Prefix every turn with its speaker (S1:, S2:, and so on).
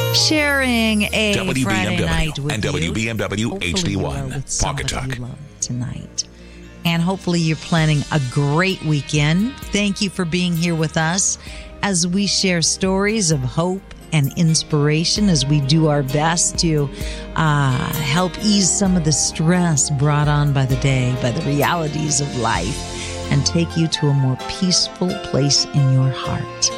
S1: sharing a Friday night with
S2: and
S1: you.
S2: WBMW
S1: Hopefully
S2: HD1
S1: you are with somebody
S2: Pocket Talk.
S1: you love tonight. And hopefully you're planning a great weekend. Thank you for being here with us as we share stories of hope and inspiration as we do our best to help ease some of the stress brought on by the day, by the realities of life, and take you to a more peaceful place in your heart.